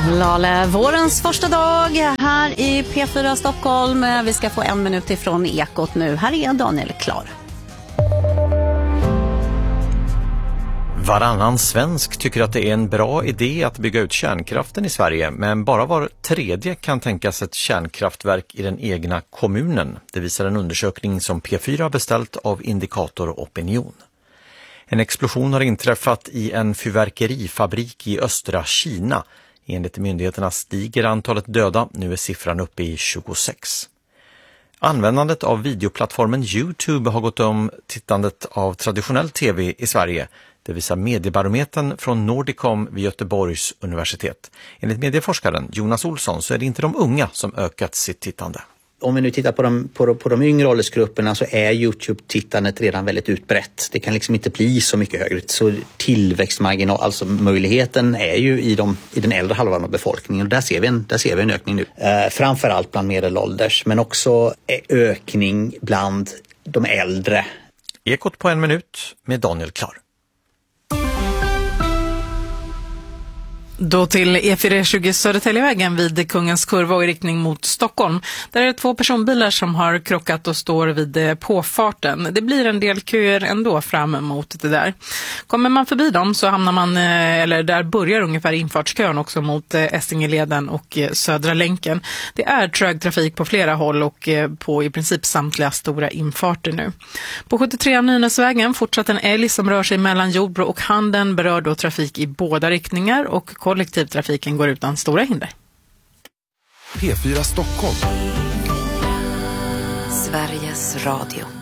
Lale, vårens första dag här i P4 Stockholm. Vi ska få 1 minut ifrån Ekot nu. Här är Daniel Klar. Varannan svensk tycker att det är en bra idé att bygga ut kärnkraften i Sverige, men bara var tredje kan tänkas ett kärnkraftverk i den egna kommunen. Det visar en undersökning som P4 har beställt av Indikator Opinion. En explosion har inträffat i en fyrverkerifabrik i östra Kina. Enligt myndigheterna stiger antalet döda, nu är siffran uppe i 26. Användandet av videoplattformen YouTube har gått om tittandet av traditionell tv i Sverige. Det visar mediebarometern från Nordicom vid Göteborgs universitet. Enligt medieforskaren Jonas Olsson så är det inte de unga som ökat sitt tittande. Om vi nu tittar på de yngre åldersgrupperna så är YouTube-tittandet redan väldigt utbrett. Det kan liksom inte bli så mycket högre. Så tillväxtmarginal, alltså möjligheten är ju i den äldre halvan av befolkningen. Och där ser vi en ökning nu. Framförallt bland medelålders, men också ökning bland de äldre. Ekot på 1 minut med Daniel Klar. Då till E420 Södertäljevägen vid Kungens kurva och i riktning mot Stockholm. Där är det 2 personbilar som har krockat och står vid påfarten. Det blir en del köer ändå fram mot det där. Kommer man förbi dem så hamnar man, eller där börjar ungefär infartskön också mot Essingeleden och Södra länken. Det är trög trafik på flera håll och på i princip samtliga stora infarter nu. På 73 Nynäsvägen fortsatt en älg som rör sig mellan Jordbro och Handen berör då trafik i båda riktningar och kollektivtrafiken går utan stora hinder. P4 Stockholm. Sveriges Radio.